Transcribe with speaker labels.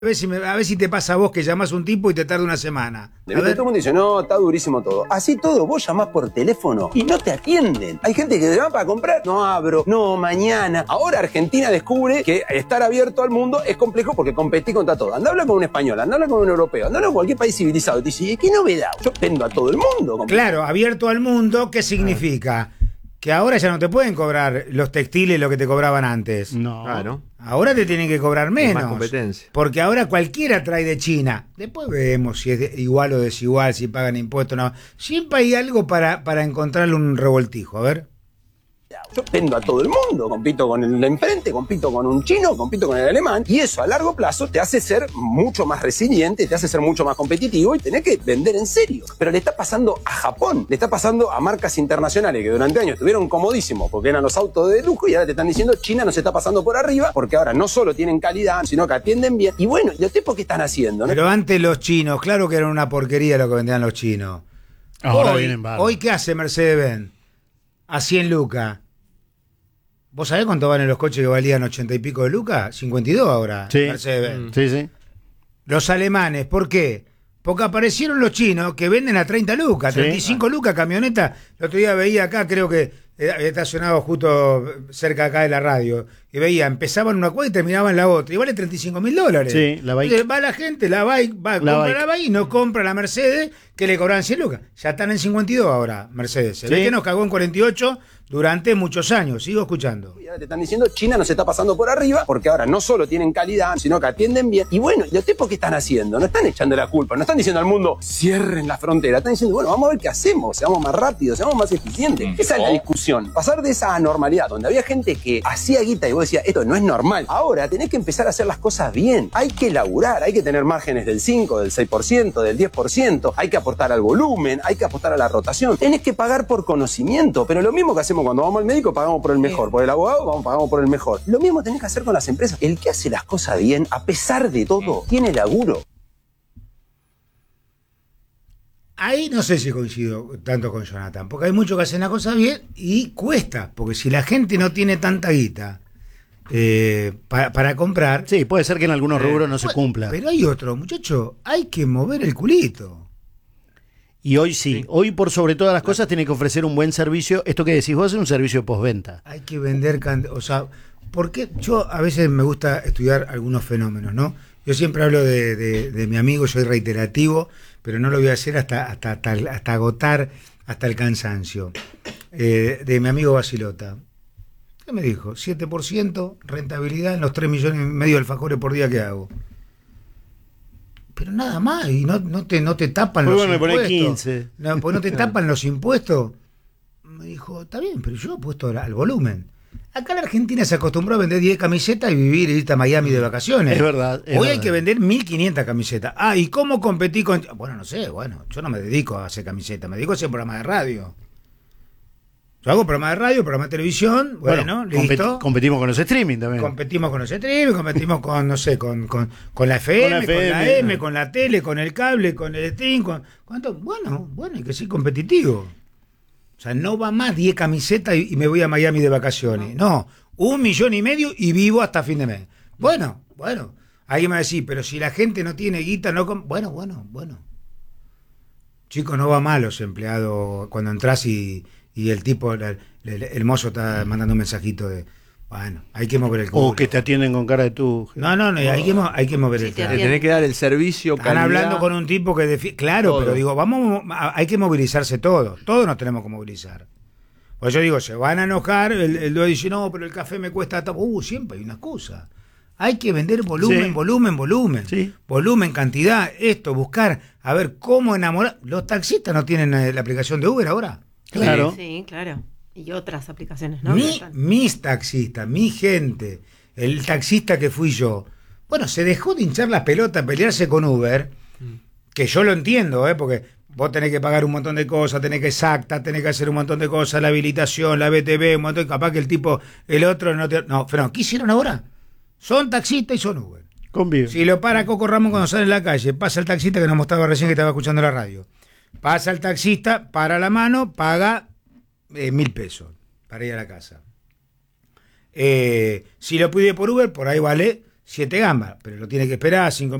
Speaker 1: A ver si te pasa a vos que llamás a un tipo y te tarda una semana.
Speaker 2: Todo el mundo dice, no, está durísimo todo. Así todo, vos llamás por teléfono y no te atienden. Hay gente que te llama para comprar. No abro, no, mañana. Ahora Argentina descubre que estar abierto al mundo es complejo porque competís contra todo. Andá a hablar con un español, andá a hablar con un europeo, andá a hablar con cualquier país civilizado. Y te dice, ¿qué novedad? Yo vendo a todo el mundo.
Speaker 1: Claro, abierto al mundo, ¿qué significa? Que ahora ya no te pueden cobrar los textiles lo que te cobraban antes.
Speaker 3: No.
Speaker 4: Claro.
Speaker 1: Ahora te tienen que cobrar menos.
Speaker 4: Más competencia.
Speaker 1: Porque ahora cualquiera trae de China. Después vemos si es igual o desigual, si pagan impuestos o no. Siempre hay algo para encontrarle un revoltijo. A ver.
Speaker 2: Yo vendo a todo el mundo, compito con el de enfrente, compito con un chino, compito con el alemán, y eso a largo plazo te hace ser mucho más resiliente, te hace ser mucho más competitivo y tenés que vender en serio. Pero le está pasando a Japón, le está pasando a marcas internacionales que durante años estuvieron comodísimos porque eran los autos de lujo y ahora te están diciendo China nos está pasando por arriba porque ahora no solo tienen calidad, sino que atienden bien. Y bueno, ¿y ustedes por qué están haciendo? ¿No?
Speaker 1: Pero antes los chinos, claro que eran una porquería lo que vendían los chinos.
Speaker 3: Ahora vienen bárbaros.
Speaker 1: Hoy, ¿qué hace Mercedes-Benz? A 100 lucas. ¿Vos sabés cuánto valen los coches que valían 80 y pico de lucas? 52 ahora,
Speaker 3: Sí.
Speaker 1: Mercedes-Benz.
Speaker 3: Sí, sí.
Speaker 1: Los alemanes, ¿por qué? Porque aparecieron los chinos que venden a 30 lucas,
Speaker 3: Sí.
Speaker 1: 35 lucas camioneta. El otro día veía acá, creo que había estacionado justo cerca acá de la radio, y veía, empezaban una cuadra y terminaban la otra, y vale $35.000.
Speaker 3: Sí, la bike.
Speaker 1: Entonces va la gente, la bike, compra la bike y no compra la Mercedes, que le cobran 100 lucas. Ya están en 52 ahora, Mercedes. Se ve que nos cagó en 48 durante muchos años. Sigo escuchando.
Speaker 2: Y ahora te están diciendo China nos está pasando por arriba porque ahora no solo tienen calidad, sino que atienden bien. Y bueno, ¿y ustedes por qué están haciendo? No están echando la culpa, no están diciendo al mundo cierren la frontera, están diciendo, bueno, vamos a ver qué hacemos, seamos más rápidos, seamos más eficientes. Esa es la discusión. Pasar de esa anormalidad, donde había gente que hacía guita y vos decías, esto no es normal. Ahora tenés que empezar a hacer las cosas bien. Hay que laburar, hay que tener márgenes del 5, del 6%, del 10%, hay que aportar al volumen, hay que apostar a la rotación. Tenés que pagar por conocimiento, pero lo mismo que hacemos cuando vamos al médico, pagamos por el mejor, por el abogado, pagamos por el mejor. Lo mismo tenés que hacer con las empresas. El que hace las cosas bien, a pesar de todo, tiene laburo.
Speaker 1: Ahí no sé si coincido tanto con Jonathan, porque hay muchos que hacen las cosas bien y cuesta, porque si la gente no tiene tanta guita para comprar...
Speaker 3: Sí, puede ser que en algunos rubros no se cumpla.
Speaker 1: Pero hay otro, muchacho, hay que mover el culito.
Speaker 3: Y hoy sí, hoy por sobre todas las cosas tiene que ofrecer un buen servicio. Esto que decís vos es un servicio postventa.
Speaker 1: Hay que vender, o sea, porque yo a veces me gusta estudiar algunos fenómenos, ¿no? Yo siempre hablo de mi amigo, soy reiterativo, pero no lo voy a hacer hasta agotar, hasta el cansancio. De mi amigo Basilota. ¿Qué me dijo? 7% rentabilidad en los 3,5 millones de alfajores por día que hago. Pero nada más, y no te tapan
Speaker 3: Pues
Speaker 1: los
Speaker 3: bueno,
Speaker 1: impuestos.
Speaker 3: le ponés 15.
Speaker 1: No, pues no te tapan los impuestos. Me dijo, está bien, pero yo he puesto al volumen. Acá en la Argentina se acostumbró a vender 10 camisetas y vivir y irte a Miami de vacaciones.
Speaker 3: Es verdad.
Speaker 1: Hoy hay que vender 1.500 camisetas. Ah, ¿y cómo competí con...? Bueno, no sé, yo no me dedico a hacer camisetas, me dedico a hacer programas de radio. Yo hago programa de radio, programa de televisión, bueno listo.
Speaker 3: Competimos con los streaming también.
Speaker 1: Competimos con los streaming, competimos con, no sé, con la FM, con la M, con la tele, con el cable, con el stream, ¿cuánto? Bueno, hay que ser competitivo. O sea, no va más 10 camisetas y me voy a Miami de vacaciones. No, 1,5 millones y vivo hasta fin de mes. Bueno. Ahí me va a decir, pero si la gente no tiene guita, no... Bueno. Chicos, no va mal los empleados cuando entras y el tipo, el mozo está mandando un mensajito de, bueno, hay que mover el culo.
Speaker 3: O que te atienden con cara de tú.
Speaker 1: No, hay que mover el culo.
Speaker 4: Le tenés que dar el servicio,
Speaker 1: Están
Speaker 4: calidad.
Speaker 1: hablando con un tipo que claro,
Speaker 4: todo.
Speaker 1: pero digo, hay que movilizarse todos nos tenemos que movilizar. Pues yo digo, se van a enojar, el dueño dice, no, pero el café me cuesta, siempre hay una excusa. Hay que vender volumen,
Speaker 3: Sí.
Speaker 1: volumen.
Speaker 3: Sí.
Speaker 1: Volumen, cantidad, buscar, a ver cómo enamorar. Los taxistas no tienen la aplicación de Uber ahora.
Speaker 3: Claro.
Speaker 5: Sí, claro. Y otras aplicaciones, ¿no?
Speaker 1: Mis taxistas, mi gente, el taxista que fui yo, bueno, se dejó de hinchar las pelotas, pelearse con Uber, que yo lo entiendo, porque vos tenés que pagar un montón de cosas, tenés que SACTA, tenés que hacer un montón de cosas, la habilitación, la BTV, un montón, capaz que el otro no te... No, pero ¿qué hicieron ahora? Son taxistas y son Uber.
Speaker 3: Convive.
Speaker 1: Si lo para Coco Ramos cuando sale en la calle, pasa el taxista que nos mostraba recién que estaba escuchando la radio. Pasa el taxista, para la mano, paga 1.000 pesos para ir a la casa. Si lo pide por Uber, por ahí vale 7 gambas, pero lo tiene que esperar 5